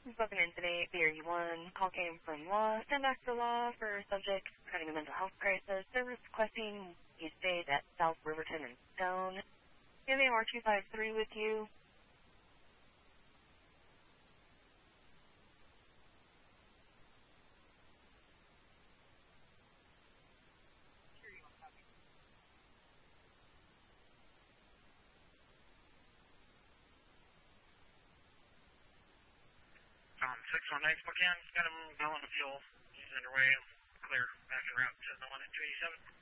Spoken in today, BRU1. Call came from law. Stand back for law for subject having a mental health crisis. They're requesting you stay at South Riverton and Stone. You have AR-253 with you. Tom 619 Spokane, got him going to fuel. He's underway, clear, back en route to the one at 287.